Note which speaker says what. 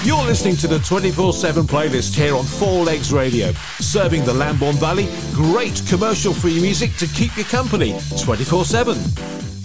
Speaker 1: You're listening to the 24/7 playlist here on Four Legs Radio, serving the Lambourne Valley. Great commercial-free music to keep you company 24/7.